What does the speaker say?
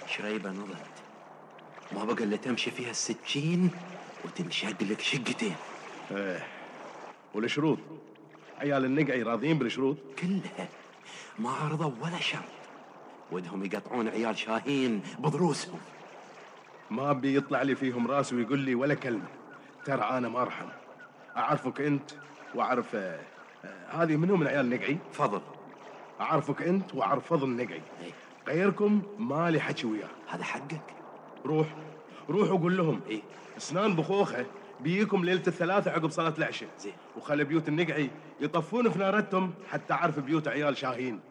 شريبة نضت، ما بقى الا تمشي فيها السكين وتنشق لك شقتين. والشروط؟ عيال النقعي راضيين بالشروط؟ كلها ما عرضوا ولا شرط، ودهم يقطعون عيال شاهين بضروسهم. ما بيطلع لي فيهم راس ويقول لي ولا كلمة. ترى أنا ما أرحم، أعرفك أنت وأعرف هذه منو من عيال النقعي؟ فضل. أعرفك أنت وأعرف فضل النقعي. ايه غيركم ما لي حكي وياه. هذا حقك. روح وقول لهم ايه اسنان بخوخه بيجيكم ليلة الثلاثة عقب صلاة العشاء. زين. وخلي بيوت النقعي يطفون في نارتهم حتى أعرف بيوت عيال شاهين.